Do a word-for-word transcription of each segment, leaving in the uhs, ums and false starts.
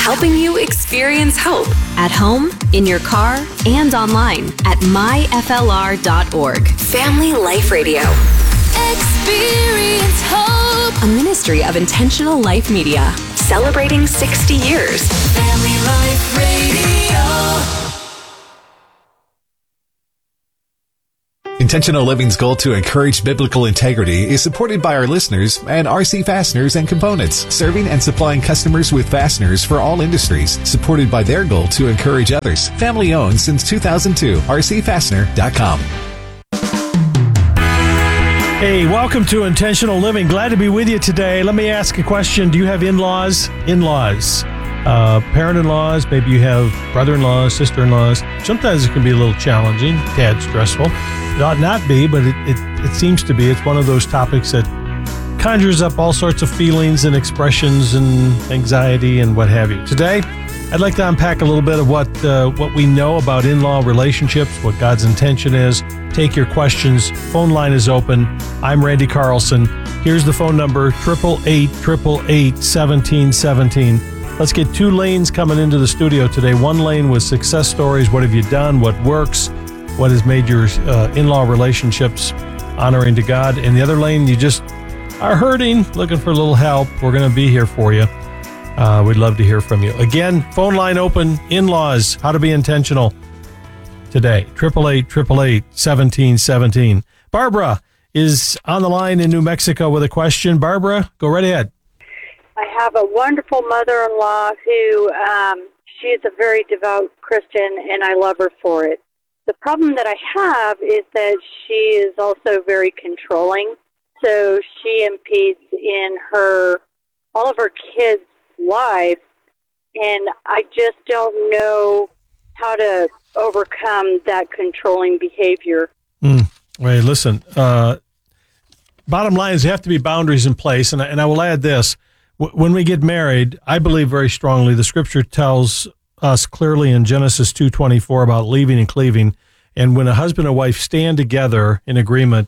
helping you experience hope at home, in your car, and online at my f l r dot org. Family Life Radio. Experience hope. A ministry of Intentional Life Media, celebrating sixty years. Family Life Radio. Intentional Living's goal to encourage biblical integrity is supported by our listeners and R C Fasteners and Components, serving and supplying customers with fasteners for all industries, supported by their goal to encourage others. Family owned since two thousand two, r c fastener dot com. Hey, welcome to Intentional Living. Glad to be with you today. Let me ask a question. Do you have in-laws? In-laws. Uh, parent-in-laws, maybe you have brother-in-laws, sister-in-laws. Sometimes it can be a little challenging, tad stressful. It ought not be, but it, it, it seems to be. It's one of those topics that conjures up all sorts of feelings and expressions and anxiety and what have you. Today, I'd like to unpack a little bit of what uh, what we know about in-law relationships, what God's intention is. Take your questions. Phone line is open. I'm Randy Carlson. Here's the phone number, eight eight eight, eight eight eight, one seven one seven. Let's get two lanes coming into the studio today. One lane with success stories. What have you done? What works? What has made your uh, in-law relationships honoring to God? And the other lane, you just are hurting, looking for a little help. We're going to be here for you. Uh, we'd love to hear from you. Again, phone line open. In-laws, how to be intentional today. eight eight eight, eight eight eight, one seven one seven. Barbara is on the line in New Mexico with a question. Barbara, go right ahead. I have a wonderful mother-in-law who, um, she is a very devout Christian, and I love her for it. The problem that I have is that she is also very controlling, so she impedes in her, all of her kids' lives, and I just don't know how to overcome that controlling behavior. Mm. Wait, listen, uh, bottom line is there have to be boundaries in place, and I, and I will add this. When we get married, I believe very strongly the Scripture tells us clearly in Genesis two twenty-four about leaving and cleaving. And when a husband and wife stand together in agreement,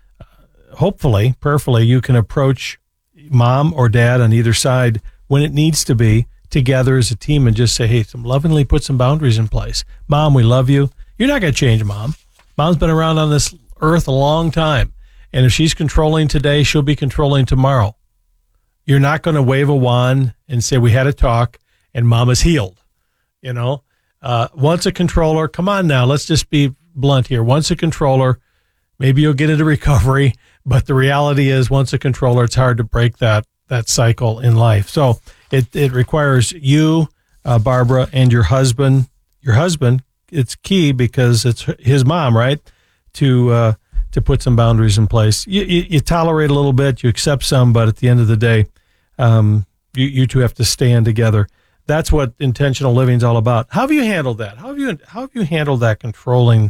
hopefully, prayerfully, you can approach mom or dad on either side when it needs to be together as a team and just say, hey, some lovingly put some boundaries in place. Mom, we love you. You're not going to change, Mom. Mom's been around on this earth a long time. And if she's controlling today, she'll be controlling tomorrow. You're not going to wave a wand and say, we had a talk and Mama's healed. You know, uh, once a controller, come on now, let's just be blunt here. Once a controller, maybe you'll get into recovery, but the reality is once a controller, it's hard to break that, that cycle in life. So it, it requires you, uh, Barbara, and your husband, your husband, it's key because it's his mom, right? To, uh, to put some boundaries in place. You, you, you tolerate a little bit, you accept some, but at the end of the day, um, you, you two have to stand together. That's what intentional living is all about. How have you handled that? How have you, how have you handled that controlling,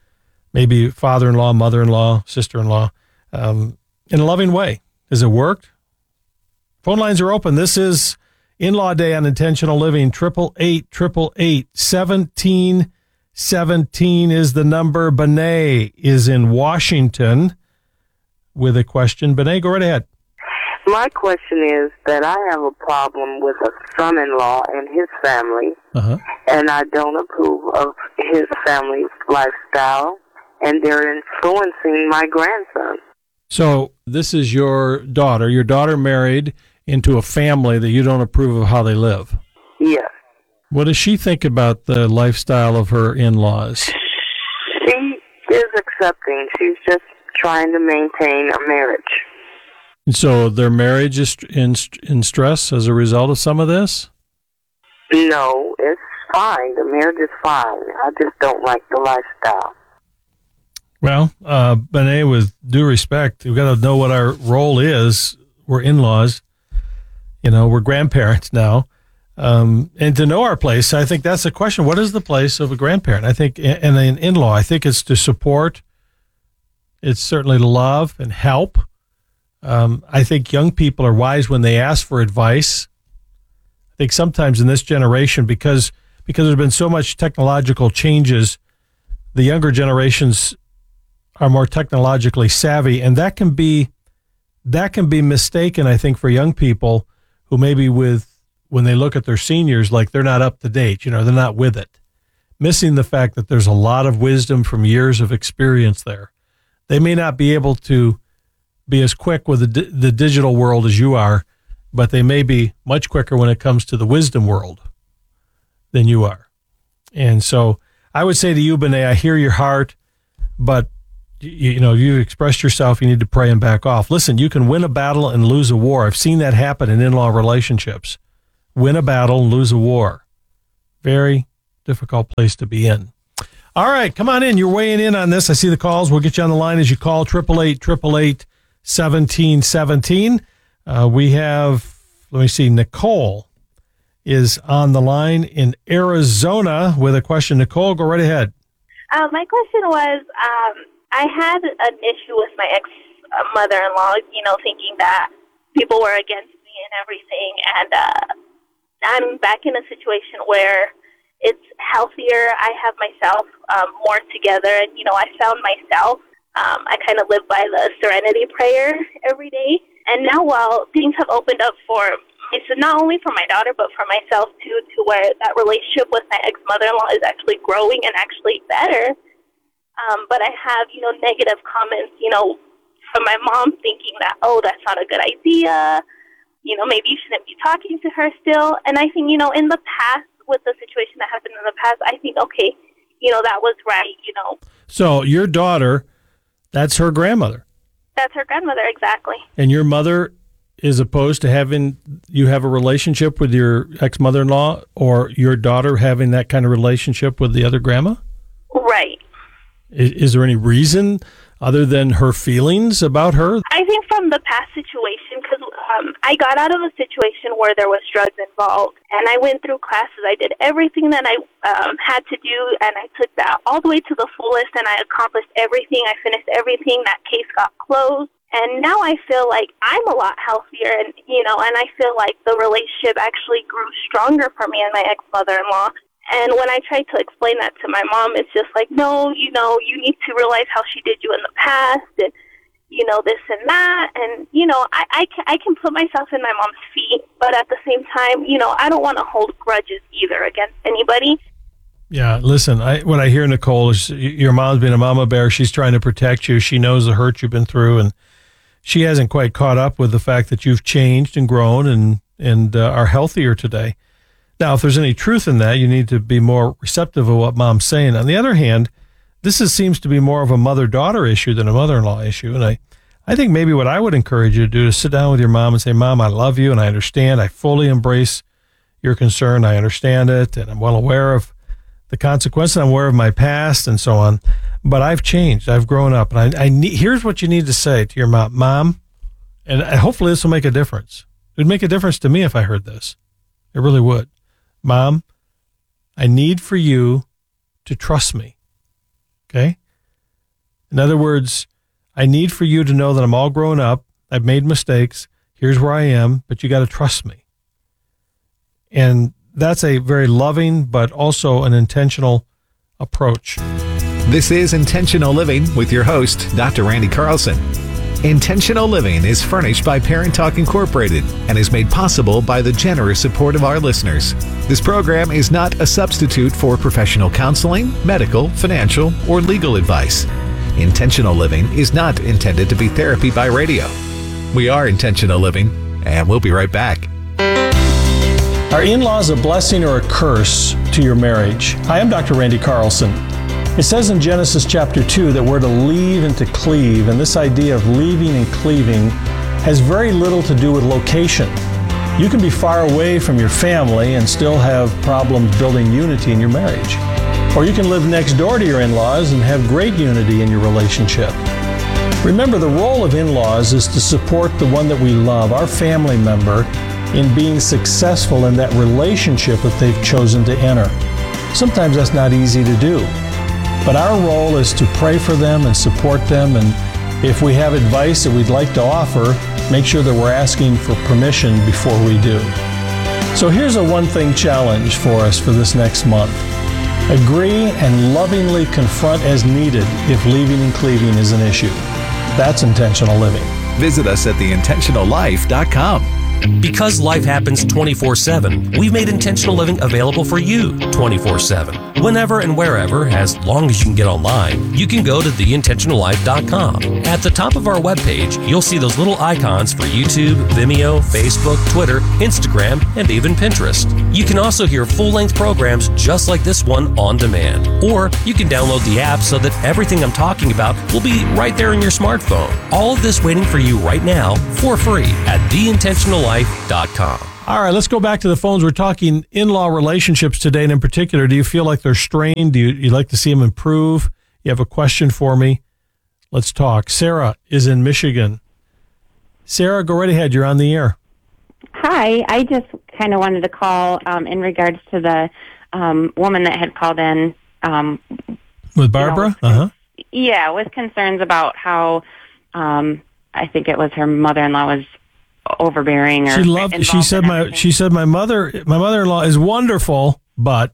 maybe father-in-law, mother-in-law, sister-in-law, um, in a loving way? Has it worked? Phone lines are open. This is In-Law Day on Intentional Living. eight eight eight, eight eight eight, one seven one seven is the number. Benet is in Washington with a question. Benet, go right ahead. My question is that I have a problem with a son-in-law and his family, uh-huh. and I don't approve of his family's lifestyle, and they're influencing my grandson. So this is your daughter. Your daughter married into a family that you don't approve of how they live. Yes. What does she think about the lifestyle of her in-laws? She is accepting. She's just trying to maintain a marriage. And so their marriage is in in stress as a result of some of this? No, it's fine. The marriage is fine. I just don't like the lifestyle. Well, uh, Benet, with due respect, we've got to know what our role is. We're in-laws. You know, we're grandparents now. Um, and to know our place, I think that's the question. What is the place of a grandparent? I think, and an in-law, I think it's to support. It's certainly to love and help. Um, I think young people are wise when they ask for advice. I think sometimes in this generation, because because there's been so much technological changes, the younger generations are more technologically savvy, and that can be that can be mistaken, I think, for young people who maybe with when they look at their seniors like they're not up to date, you know, they're not with it, missing the fact that there's a lot of wisdom from years of experience there. They may not be able to be as quick with the, di- the digital world as you are, but they may be much quicker when it comes to the wisdom world than you are. And so I would say to you, Bené, I hear your heart, but you, you know, you've expressed yourself, you need to pray and back off. Listen, you can win a battle and lose a war. I've seen that happen in in-law relationships. Win a battle and lose a war. Very difficult place to be in. All right, come on in. You're weighing in on this. I see the calls. We'll get you on the line as you call, eight eight eight, eight eight eight, one seven one seven. Uh, we have, let me see, Nicole is on the line in Arizona with a question. Nicole, go right ahead. Uh, my question was, um, I had an issue with my ex-mother-in-law, you know, thinking that people were against me and everything, and uh, I'm back in a situation where it's healthier. I have myself um, more together, and, you know, I found myself. Um, I kind of live by the Serenity Prayer every day, and now while things have opened up for it's not only for my daughter, but for myself, too, to where that relationship with my ex-mother-in-law is actually growing and actually better. Um, but I have, you know, negative comments, you know, from my mom thinking that, oh, that's not a good idea. You know, maybe you shouldn't be talking to her still. And I think, you know, in the past, with the situation that happened in the past, I think, okay, you know, that was right, you know. So your daughter, that's her grandmother. That's her grandmother, exactly. And your mother is opposed to having you have a relationship with your ex-mother-in-law, or your daughter having that kind of relationship with the other grandma? Right. Is, is there any reason other than her feelings about her? I think from the past situation, because um, I got out of a situation where there was drugs involved, and I went through classes. I did everything that I um, had to do, and I took that all the way to the fullest, and I accomplished everything. I finished everything. That case got closed. And now I feel like I'm a lot healthier, and, you know, and I feel like the relationship actually grew stronger for me and my ex-mother-in-law. And when I tried to explain that to my mom, it's just like, no, you know, you need to realize how she did you in the past, and, you know, this and that. And, you know, I, I, can, I can put myself in my mom's feet, but at the same time, you know, I don't want to hold grudges either against anybody. Yeah, listen, I, what I hear, Nicole, is your mom's been a mama bear. She's trying to protect you. She knows the hurt you've been through, and she hasn't quite caught up with the fact that you've changed and grown and, and uh, are healthier today. Now, if there's any truth in that, you need to be more receptive of what mom's saying. On the other hand, this is, seems to be more of a mother-daughter issue than a mother-in-law issue. And I, I think maybe what I would encourage you to do is sit down with your mom and say, Mom, I love you and I understand. I fully embrace your concern. I understand it, and I'm well aware of the consequences. I'm aware of my past and so on. But I've changed. I've grown up. And I, I need, here's what you need to say to your mom. Mom, and hopefully this will make a difference. It would make a difference to me if I heard this. It really would. Mom, I need for you to trust me. Okay? In other words, I need for you to know that I'm all grown up. I've made mistakes. Here's where I am, but you got to trust me. And that's a very loving, but also an intentional approach. This is Intentional Living with your host, Doctor Randy Carlson. Intentional Living is furnished by Parent Talk Incorporated and is made possible by the generous support of our listeners. This program is not a substitute for professional counseling, medical, financial, or legal advice. Intentional Living is not intended to be therapy by radio. We are Intentional Living, and we'll be right back. Are in-laws a blessing or a curse to your marriage? Hi, I'm Doctor Randy Carlson. It says in Genesis chapter two that we're to leave and to cleave, and this idea of leaving and cleaving has very little to do with location. You can be far away from your family and still have problems building unity in your marriage. Or you can live next door to your in-laws and have great unity in your relationship. Remember, the role of in-laws is to support the one that we love, our family member, in being successful in that relationship that they've chosen to enter. Sometimes that's not easy to do. But our role is to pray for them and support them, and if we have advice that we'd like to offer, make sure that we're asking for permission before we do. So here's a one-thing challenge for us for this next month. Agree and lovingly confront as needed if leaving and cleaving is an issue. That's intentional living. Visit us at the intentional life dot com. Because life happens twenty-four seven, we've made intentional living available for you twenty-four seven. Whenever and wherever, as long as you can get online, you can go to the intentional life dot com. At the top of our webpage, you'll see those little icons for YouTube, Vimeo, Facebook, Twitter, Instagram, and even Pinterest. You can also hear full-length programs just like this one on demand. Or you can download the app so that everything I'm talking about will be right there in your smartphone. All of this waiting for you right now for free at the intentional life dot com. All right, let's go back to the phones. We're talking in-law relationships today, and in particular, do you feel like they're strained? Do you, you like to see them improve? You have a question for me? Let's talk. Sarah is in Michigan. Sarah, go right ahead. You're on the air. Hi. I just kind of wanted to call um, in regards to the um, woman that had called in. Um, With Barbara? You know, uh-huh. Yeah, with concerns about how um, I think it was her mother-in-law was overbearing. Or she loved. She said my. everything. She said my mother. My mother-in-law is wonderful, but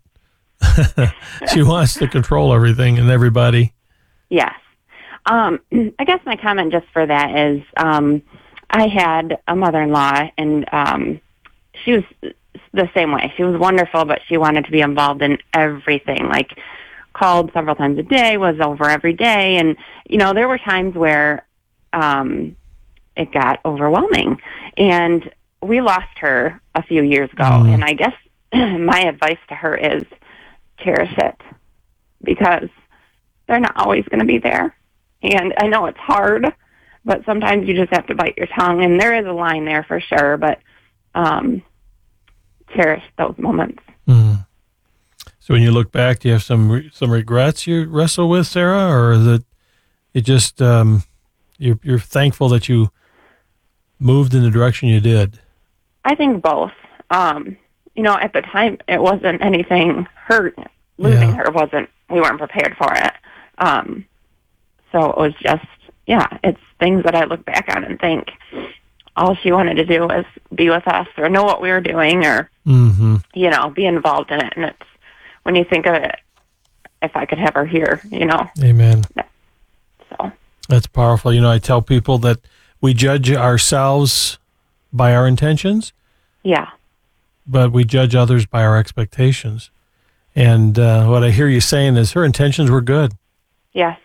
she wants to control everything and everybody. Yes. Um, I guess my comment just for that is um, I had a mother-in-law, and um, she was the same way. She was wonderful, but she wanted to be involved in everything, like called several times a day, was over every day. And, you know, there were times where um, it got overwhelming. And we lost her a few years ago. Mm. And I guess my advice to her is cherish it, because they're not always going to be there. And I know it's hard, but sometimes you just have to bite your tongue. And there is a line there for sure, but um, cherish those moments. Mm. So when you look back, do you have some re- some regrets you wrestle with, Sarah, or is it it just um, you're you're thankful that you moved in the direction you did? I think both. Um, you know, at the time, it wasn't anything hurt. Losing Yeah. her wasn't. We weren't prepared for it. Um, so it was just, yeah, it's things that I look back on and think all she wanted to do was be with us or know what we were doing or, mm-hmm. you know, be involved in it. And it's, when you think of it, if I could have her here, you know. Amen. So That's powerful. You know, I tell people that we judge ourselves by our intentions. Yeah. But we judge others by our expectations. And uh, what I hear you saying is her intentions were good. Yes.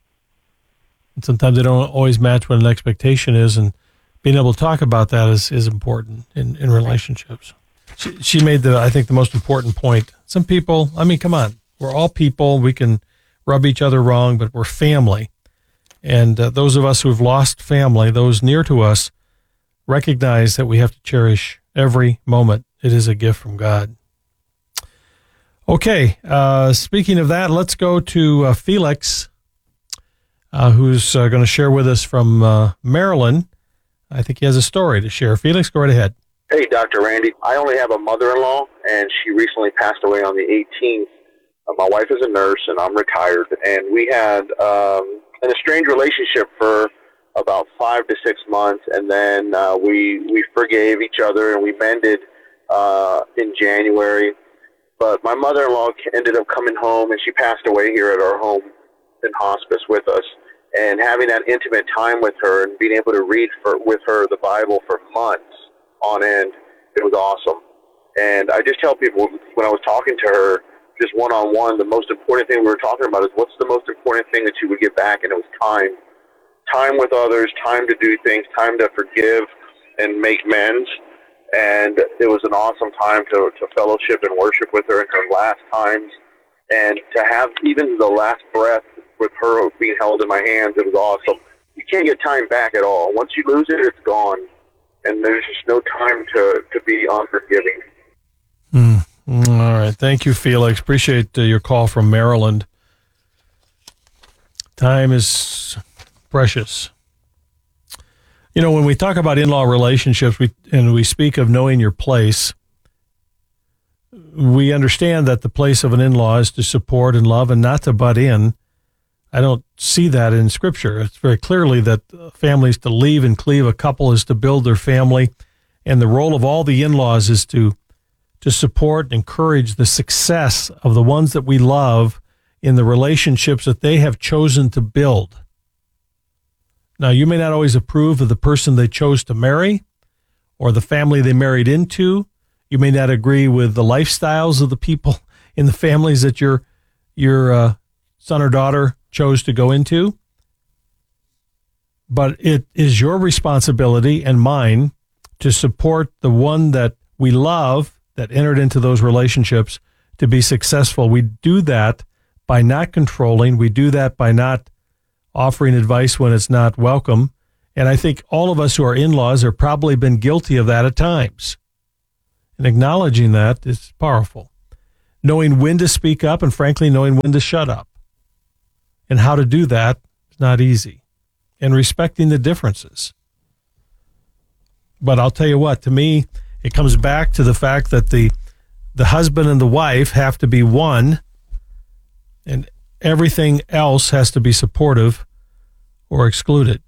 And sometimes they don't always match what an expectation is, and being able to talk about that is, is important in, in relationships. She, she made, the I think, the most important point. Some people, I mean, come on, we're all people. We can rub each other wrong, but we're family. And uh, those of us who have lost family, those near to us, recognize that we have to cherish every moment. It is a gift from God. Okay, uh, speaking of that, let's go to uh, Felix, uh, who's uh, going to share with us from uh, Maryland. I think he has a story to share. Felix, go right ahead. Hey, Doctor Randy. I only have a mother-in-law, and she recently passed away on the eighteenth. Uh, my wife is a nurse, and I'm retired, and we had um, an estranged relationship for about five to six months, and then uh, we we forgave each other, and we mended uh, in January. But my mother-in-law ended up coming home, and she passed away here at our home in hospice with us. And having that intimate time with her and being able to read for, with her the Bible for months on end, it was awesome. And I just tell people when I was talking to her, just one-on-one, the most important thing we were talking about is what's the most important thing that you would get back, and it was time. Time with others, time to do things, time to forgive and make amends. And it was an awesome time to, to fellowship and worship with her in her last times. And to have even the last breath with her being held in my hands, it was awesome. You can't get time back at all. Once you lose it, it's gone. And there's just no time to, to be unforgiving. Mm. All right. Thank you, Felix. Appreciate uh, your call from Maryland. Time is precious. You know, when we talk about in-law relationships we and we speak of knowing your place, we understand that the place of an in-law is to support and love and not to butt in. I don't see that in Scripture. It's very clearly that families to leave and cleave. A couple is to build their family, and the role of all the in-laws is to to support and encourage the success of the ones that we love in the relationships that they have chosen to build. Now, you may not always approve of the person they chose to marry or the family they married into. You may not agree with the lifestyles of the people in the families that your your uh, son or daughter chose to go into. But it is your responsibility and mine to support the one that we love that entered into those relationships to be successful. We do that by not controlling. We do that by not offering advice when it's not welcome. And I think all of us who are in-laws have probably been guilty of that at times. And acknowledging that is powerful. Knowing when to speak up and, frankly, knowing when to shut up. And how to do that is not easy. And respecting the differences. But I'll tell you what, to me, it comes back to the fact that the the husband and the wife have to be one, and everything else has to be supportive or excluded.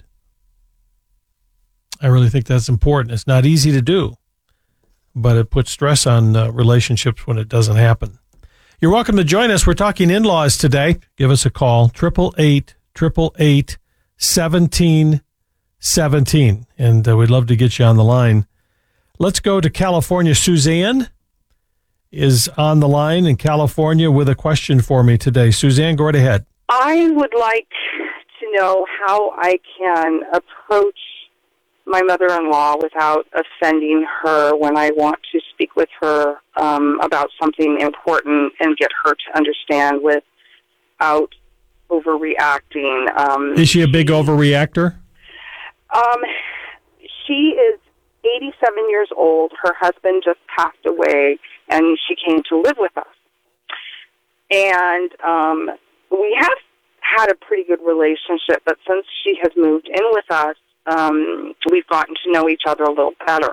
I really think that's important. It's not easy to do, but it puts stress on uh, relationships when it doesn't happen. You're welcome to join us. We're talking in-laws today. Give us a call, eight eight eight, eight eight eight, seventeen seventeen, and uh, we'd love to get you on the line. Let's go to California. Suzanne is on the line in California with a question for me today. Suzanne, go right ahead. I would like to know how I can approach my mother-in-law without offending her when I want to speak with her um, about something important and get her to understand without overreacting. Um, is she a big overreactor? Um, she is eighty-seven years old. Her husband just passed away, and she came to live with us. And um, we have had a pretty good relationship, but since she has moved in with us, um, we've gotten to know each other a little better.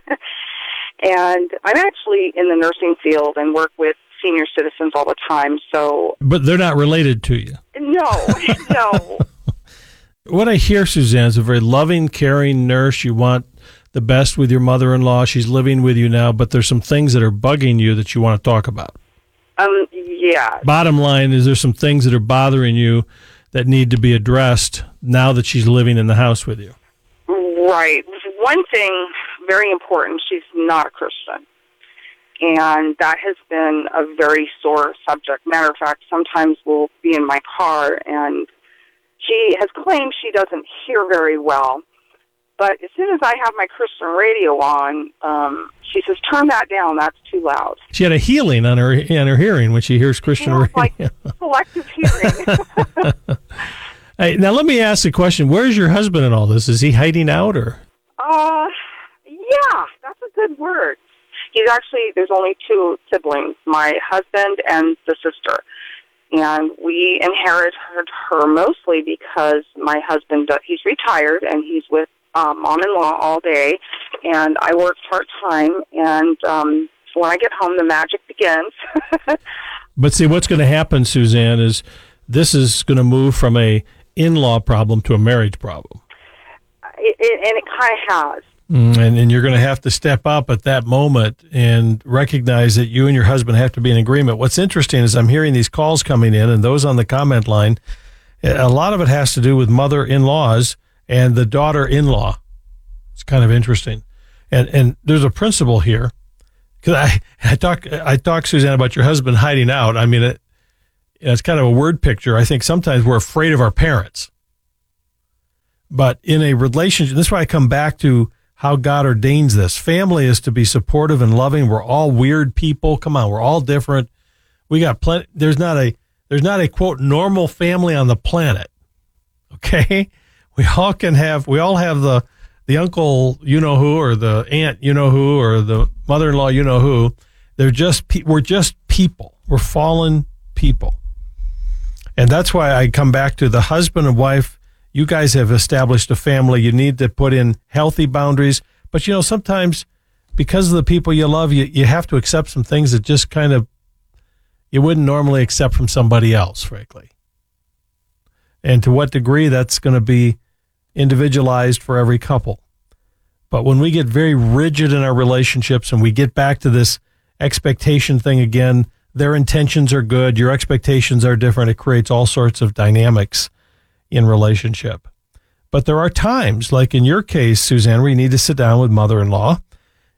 And I'm actually in the nursing field and work with senior citizens all the time, so... But they're not related to you. No, no. What I hear, Suzanne, is a very loving, caring nurse. You want the best with your mother-in-law. She's living with you now, but there's some things that are bugging you that you want to talk about. Um, yeah. Bottom line is there's some things that are bothering you that need to be addressed now that she's living in the house with you. Right. One thing, very important, she's not a Christian. And that has been a very sore subject. Matter of fact, sometimes we'll be in my car, and she has claimed she doesn't hear very well. But as soon as I have my Christian radio on, um, she says, turn that down, that's too loud. She had a healing on her on her hearing when she hears Christian she has, radio. Like selective hearing. Hey, now let me ask a question. Where's your husband in all this? Is he hiding out, or? Uh, yeah, that's a good word. He's actually, there's only two siblings, my husband and the sister. And we inherited her mostly because my husband, he's retired, and he's with um, mom-in-law all day, and I work part-time, and um, when I get home, the magic begins. But see, what's going to happen, Suzanne, is this is going to move from a in-law problem to a marriage problem. It, it, and it kind of has. Mm, and, and you're going to have to step up at that moment and recognize that you and your husband have to be in agreement. What's interesting is I'm hearing these calls coming in, and those on the comment line, a lot of it has to do with mother-in-laws and the daughter-in-law. It's kind of interesting. And and there's a principle here. Because I, I talk, I talk, Suzanne, about your husband hiding out. I mean, it, it's kind of a word picture. I think sometimes we're afraid of our parents. But in a relationship, this is why I come back to how God ordains this. Family is to be supportive and loving. We're all weird people. Come on, we're all different. We got plenty. There's not a there's not a quote normal family on the planet. Okay, we all can have. We all have the the uncle you know who, or the aunt you know who, or the mother-in-law you know who. They're just pe- we're just people. We're fallen people, and that's why I come back to the husband and wife. You guys have established a family. You need to put in healthy boundaries. But, you know, sometimes because of the people you love, you, you have to accept some things that just kind of you wouldn't normally accept from somebody else, frankly. And to what degree, that's going to be individualized for every couple. But when we get very rigid in our relationships and we get back to this expectation thing again, their intentions are good, your expectations are different. It creates all sorts of dynamics in relationship. But there are times, like in your case, Suzanne, where you need to sit down with mother-in-law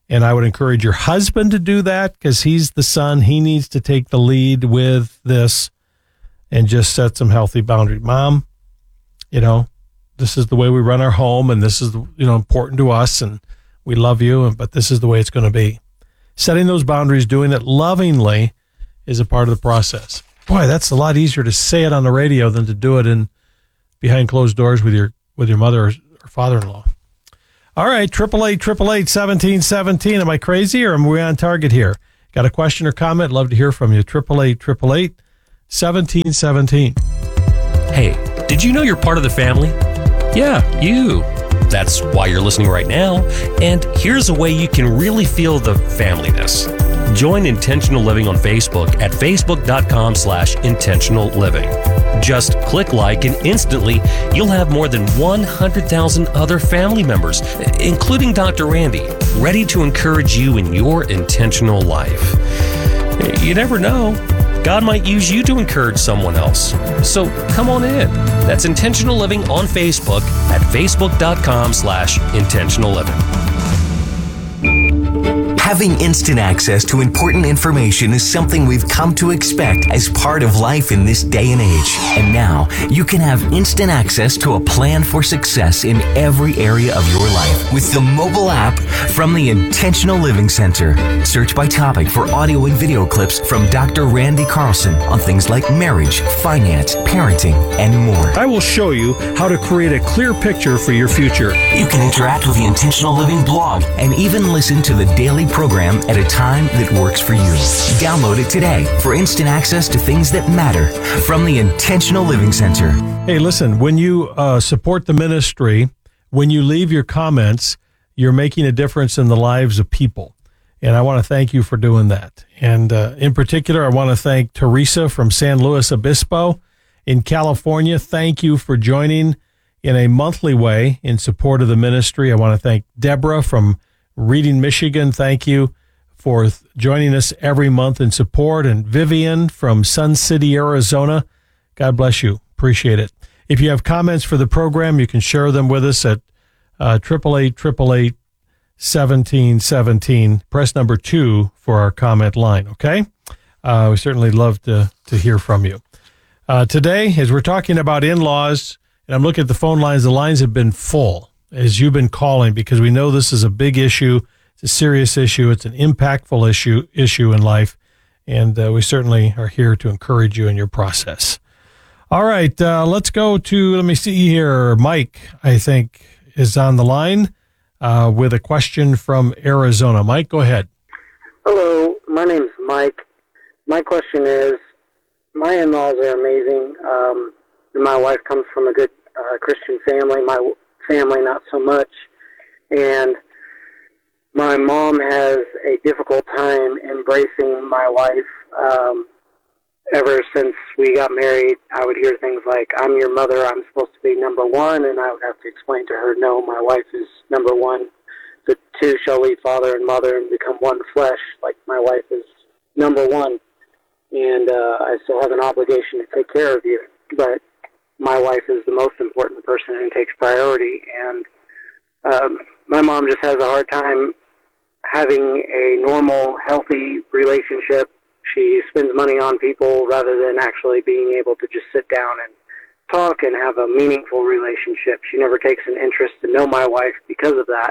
And I would encourage your husband to do that because he's the son. He needs to take the lead with this and just set some healthy boundaries. Mom, you know, this is the way we run our home, and this is, you know, important to us, and we love you, but this is the way it's going to be. Setting those boundaries, doing it lovingly is a part of the process. Boy, that's a lot easier to say it on the radio than to do it in behind closed doors with your with your mother or, or father-in-law. All right, triple eight, triple eight, seventeen seventeen. Am I crazy or am we on target here? Got a question or comment? Love to hear from you. Triple eight, triple eight, seventeen seventeen. Hey, did you know you're part of the family? Yeah, you. That's why you're listening right now. And here's a way you can really feel the familyness. Join Intentional Living on Facebook at facebook.com slash intentional living. Just click like and instantly you'll have more than one hundred thousand other family members, including Doctor Randy, ready to encourage you in your intentional life. You never know. God might use you to encourage someone else. So come on in. That's Intentional Living on Facebook at facebook.com slash intentional living. Having instant access to important information is something we've come to expect as part of life in this day and age. And now, you can have instant access to a plan for success in every area of your life with the mobile app from the Intentional Living Center. Search by topic for audio and video clips from Doctor Randy Carlson on things like marriage, finance, parenting, and more. I will show you how to create a clear picture for your future. You can interact with the Intentional Living blog and even listen to the daily program at a time that works for you. Download it today for instant access to things that matter from the Intentional Living Center. Hey, listen, when you uh, support the ministry, when you leave your comments, you're making a difference in the lives of people. And I want to thank you for doing that. And uh, in particular, I want to thank Teresa from San Luis Obispo in California. Thank you for joining in a monthly way in support of the ministry. I want to thank Deborah from Reading, Michigan. Thank you for th- joining us every month in support. And Vivian from Sun City, Arizona. God bless you. Appreciate it. If you have comments for the program, you can share them with us at uh, triple eight, triple eight, seventeen seventeen. Press number two for our comment line, okay? Uh, we certainly love to, to hear from you. Uh, today, as we're talking about in-laws, and I'm looking at the phone lines, the lines have been full as you've been calling because we know this is a big issue. It's a serious issue. It's an impactful issue issue in life, and uh, we certainly are here to encourage you in your process. All right, uh, let's go to, let me see here, Mike, I think, is on the line uh, with a question from Arizona. Mike, go ahead. Hello, my name's Mike. My question is, my in-laws are amazing. Um, my wife comes from a good uh, Christian family. My family, not so much. And my mom has a difficult time embracing my wife. Um, ever since we got married, I would hear things like, I'm your mother, I'm supposed to be number one, and I would have to explain to her, no, my wife is number one. The two shall leave father and mother and become one flesh, like my wife is number one. And uh, I still have an obligation to take care of you. But my wife is the most important person and takes priority. And um, my mom just has a hard time having a normal, healthy relationship. She spends money on people rather than actually being able to just sit down and talk and have a meaningful relationship. She never takes an interest to know my wife because of that.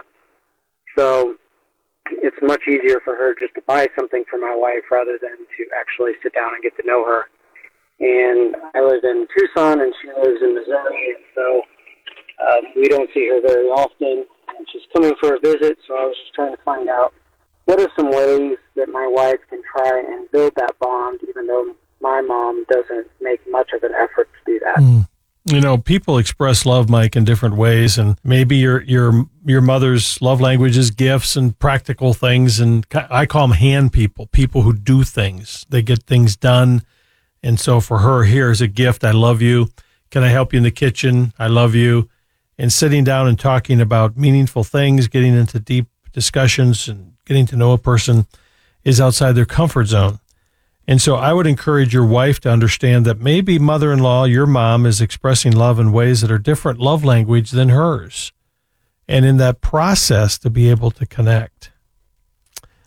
So it's much easier for her just to buy something for my wife rather than to actually sit down and get to know her. And I live in Tucson, and she lives in Missouri, and so um, we don't see her very often. And she's coming for a visit, so I was just trying to find out what are some ways that my wife can try and build that bond, even though my mom doesn't make much of an effort to do that. Mm. You know, people express love, Mike, in different ways, and maybe your your your mother's love language is gifts and practical things, and I call them hand people, people who do things. They get things done, and so for her, here's a gift. I love you. Can I help you in the kitchen? I love you. And sitting down and talking about meaningful things, getting into deep discussions and getting to know a person is outside their comfort zone. And so I would encourage your wife to understand that maybe mother-in-law, your mom, is expressing love in ways that are different love language than hers. And in that process, to be able to connect.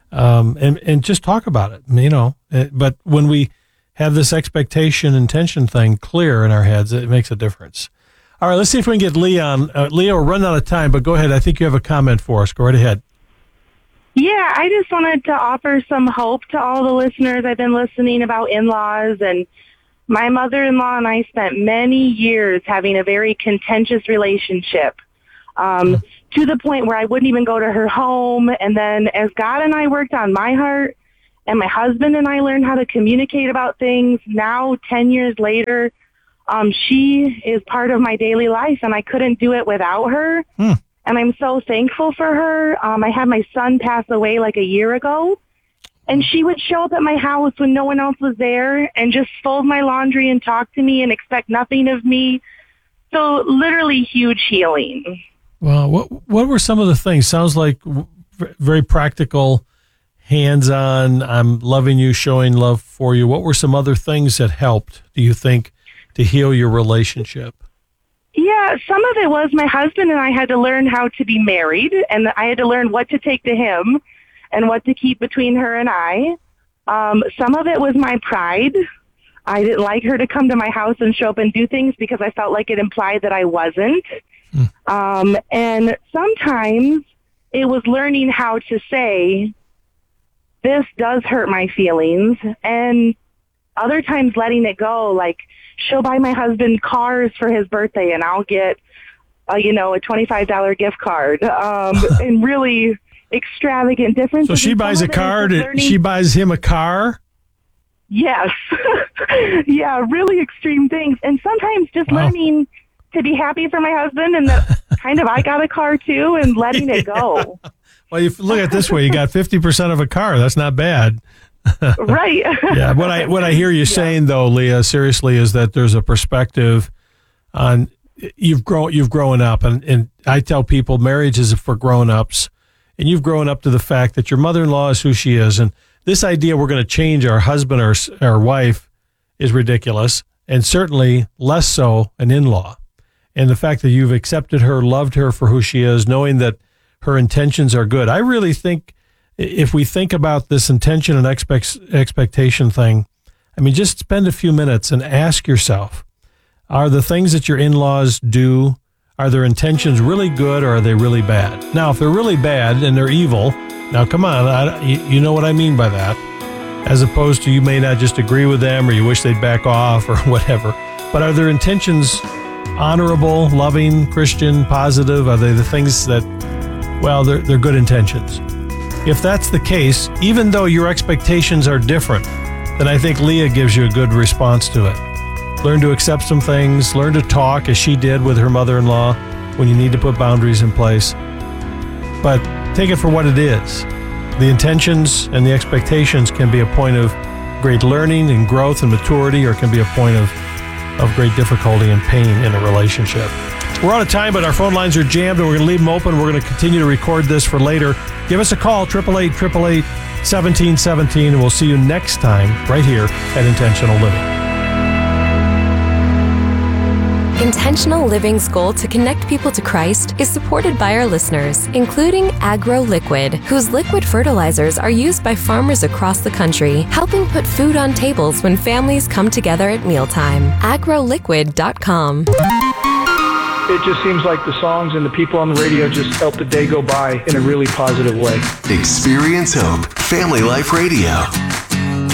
um, and and just talk about it. You know, but when we have this expectation and tension thing clear in our heads, it makes a difference. All right, let's see if we can get Leah on. Uh, Leah, we're running out of time, but go ahead. I think you have a comment for us. Go right ahead. Yeah, I just wanted to offer some hope to all the listeners. I've been listening about in-laws, and my mother-in-law and I spent many years having a very contentious relationship, um, mm. to the point where I wouldn't even go to her home. And then as God and I worked on my heart, and my husband and I learned how to communicate about things, now ten years later, Um, she is part of my daily life, and I couldn't do it without her. Hmm. And I'm so thankful for her. Um, I had my son pass away like a year ago, and she would show up at my house when no one else was there and just fold my laundry and talk to me and expect nothing of me. So literally huge healing. Well, what what were some of the things? Sounds like very practical, hands-on, I'm loving you, showing love for you. What were some other things that helped, do you think, to heal your relationship? Yeah, some of it was my husband and I had to learn how to be married, and I had to learn what to take to him and what to keep between her and I. Um, some of it was my pride. I didn't like her to come to my house and show up and do things because I felt like it implied that I wasn't. Hmm. Um, and sometimes it was learning how to say, this does hurt my feelings, and other times letting it go, like she'll buy my husband cars for his birthday and I'll get, uh, you know, a twenty-five dollars gift card, um, and really extravagant differences. So she buys a card, she buys him a car? Yes. Yeah, really extreme things. And sometimes just wow. learning to be happy for my husband and that kind of I got a car too and letting it go. Well, you look at it this way, you got fifty percent of a car. That's not bad. Right. Yeah. What I what I hear you yeah. saying though, Leah, seriously, is that there's a perspective on you've grown you've grown up, and, and I tell people marriage is for grown ups, and you've grown up to the fact that your mother-in-law is who she is, and this idea we're going to change our husband or our wife is ridiculous, and certainly less so an in-law. And the fact that you've accepted her, loved her for who she is, knowing that her intentions are good. I really think if we think about this intention and expect, expectation thing, I mean, just spend a few minutes and ask yourself, are the things that your in-laws do, are their intentions really good or are they really bad? Now, if they're really bad and they're evil, now come on, I, you, you know what I mean by that, as opposed to you may not just agree with them or you wish they'd back off or whatever, but are their intentions honorable, loving, Christian, positive? Are they the things that, well, they're, they're good intentions? If that's the case, even though your expectations are different, then I think Leah gives you a good response to it. Learn to accept some things, learn to talk as she did with her mother-in-law when you need to put boundaries in place. But take it for what it is. The intentions and the expectations can be a point of great learning and growth and maturity, or it can be a point of, of great difficulty and pain in a relationship. We're out of time, but our phone lines are jammed, and we're going to leave them open. We're going to continue to record this for later. Give us a call, eight eight eight, eight eight eight, one seven one seven, and we'll see you next time right here at Intentional Living. Intentional Living's goal to connect people to Christ is supported by our listeners, including Agro Liquid, whose liquid fertilizers are used by farmers across the country, helping put food on tables when families come together at mealtime. agro liquid dot com. It just seems like the songs and the people on the radio just help the day go by in a really positive way. Experience Hope, Family Life Radio.